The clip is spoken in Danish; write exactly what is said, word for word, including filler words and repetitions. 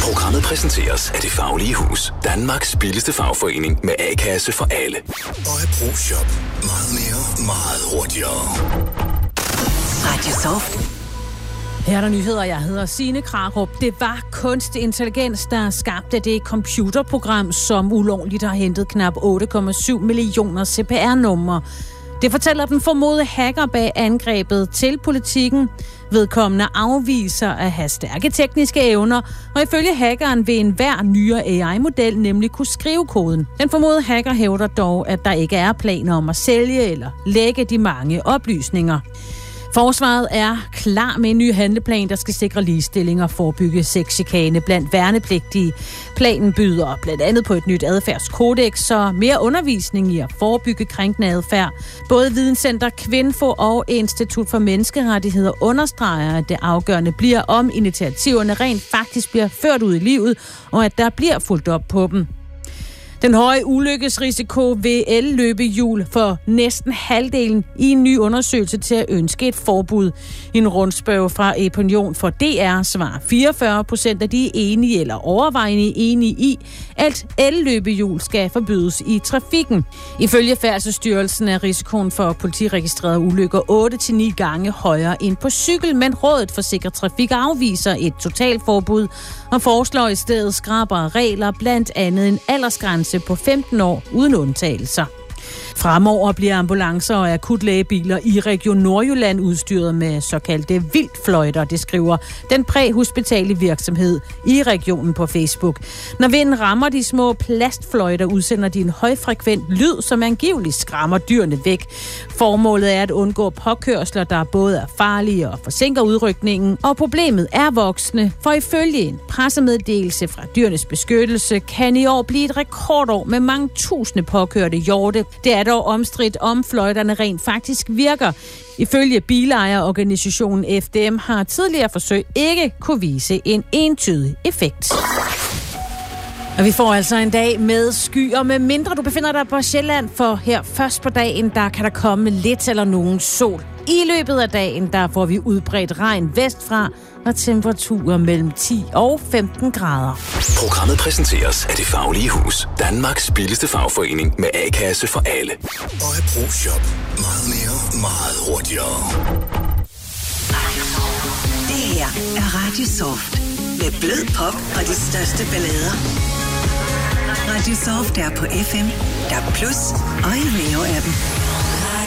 Programmet præsenteres af Det Faglige Hus. Danmarks billigste fagforening med A-kasse for alle. Og ProShop. Meget mere, meget hurtigere. Radio Soft. Her er der nyheder, jeg hedder Signe Krarup. Det var kunstig intelligens, der skabte det computerprogram, som ulovligt har hentet knap otte komma syv millioner C P R-numre. Det fortæller den formodede hacker bag angrebet til Politikken. Vedkommende afviser at have stærke tekniske evner, og ifølge hackeren vil enhver nyere A I-model nemlig kunne skrive koden. Den formodede hacker hævder dog, at der ikke er planer om at sælge eller lægge de mange oplysninger. Forsvaret er klar med en ny handleplan, der skal sikre ligestilling og forebygge sexchikane blandt værnepligtige. Planen byder blandt andet på et nyt adfærdskodex og mere undervisning i at forebygge krænkende adfærd. Både Videnscenter Kvinfo og Institut for Menneskerettigheder understreger, at det afgørende bliver, om initiativerne rent faktisk bliver ført ud i livet, og at der bliver fulgt op på dem. Den høje ulykkesrisiko ved el-løbehjul for næsten halvdelen i en ny undersøgelse til at ønske et forbud. I en rundspørge fra Epinion for D R svarer fireogfyrre procent af de enige eller overvejende enige i, at el-løbehjul skal forbydes i trafikken. Ifølge Færdselsstyrelsen er risikoen for politiregistrerede ulykker otte til ni gange højere end på cykel, men Rådet for Sikker Trafik afviser et totalforbud og foreslår i stedet skrabere regler, blandt andet en aldersgrænse på femten år uden undtagelser. Fremover bliver ambulancer og akutlægebiler i Region Nordjylland udstyret med såkaldte vildtfløjter, det skriver den præhospitale virksomhed i regionen på Facebook. Når vinden rammer de små plastfløjter, udsender de en højfrekvent lyd, som angiveligt skræmmer dyrene væk. Formålet er at undgå påkørsler, der både er farlige og forsinker udrykningen, og problemet er voksende, for ifølge en pressemeddelelse fra Dyrenes Beskyttelse kan i år blive et rekordår med mange tusinde påkørte hjorte. Det er dog omstridt, om fløjterne rent faktisk virker. Ifølge bilejerorganisationen F D M har tidligere forsøg ikke kunne vise en entydig effekt. Og vi får altså en dag med skyer, med mindre du befinder dig på Sjælland, for her først på dagen, der kan der komme lidt eller nogen sol. I løbet af dagen, der får vi udbredt regn vestfra og temperaturer mellem ti og femten grader. Programmet præsenteres af Det Faglige Hus. Danmarks billigste fagforening med A-kasse for alle. Og ProShop. Meget mere, meget hurtigere. Det her er Radio Soft. Med blød pop og de største ballader. Radio Soft er på F M, D A B plus og i Neo-appen.